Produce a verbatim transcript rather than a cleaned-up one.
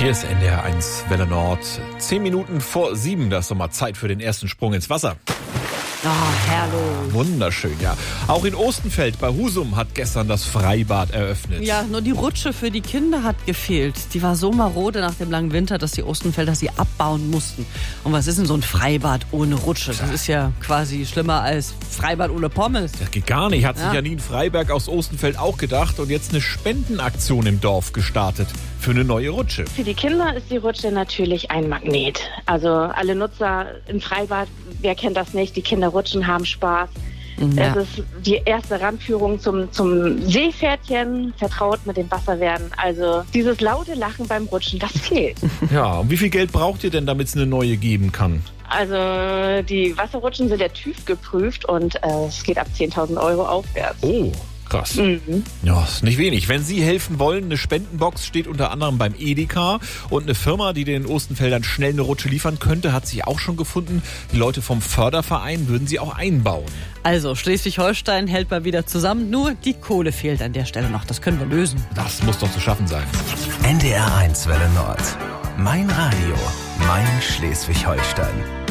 Hier ist N D R eins Welle Nord. Zehn Minuten vor sieben, das ist doch mal Zeit für den ersten Sprung ins Wasser. Oh, herrlich. Wunderschön, ja. Auch in Ostenfeld bei Husum hat gestern das Freibad eröffnet. Ja, nur die Rutsche für die Kinder hat gefehlt. Die war so marode nach dem langen Winter, dass die Ostenfelder sie abbauen mussten. Und was ist denn so ein Freibad ohne Rutsche? Das ist ja quasi schlimmer als Freibad ohne Pommes. Das geht gar nicht. Hat sich Ja. Janine Freiberg aus Ostenfeld auch gedacht und jetzt eine Spendenaktion im Dorf gestartet für eine neue Rutsche. Für die Kinder ist die Rutsche natürlich ein Magnet. Also alle Nutzer im Freibad, wer kennt das nicht, die Kinder rutschen, haben Spaß. Ja. Es ist die erste Ranführung zum, zum Seepferdchen, vertraut mit dem Wasser werden. Also dieses laute Lachen beim Rutschen, das fehlt. Ja, und wie viel Geld braucht ihr denn, damit es eine neue geben kann? Also die Wasserrutschen sind ja TÜV geprüft und äh, es geht ab zehntausend Euro aufwärts. Oh, krass. Mhm. Ja, ist nicht wenig. Wenn Sie helfen wollen, eine Spendenbox steht unter anderem beim Edeka und eine Firma, die den Ostenfeldern schnell eine Rutsche liefern könnte, hat sich auch schon gefunden. Die Leute vom Förderverein würden sie auch einbauen. Also, Schleswig-Holstein hält mal wieder zusammen. Nur die Kohle fehlt an der Stelle noch. Das können wir lösen. Das muss doch zu schaffen sein. N D R eins Welle Nord. Mein Radio, mein Schleswig-Holstein.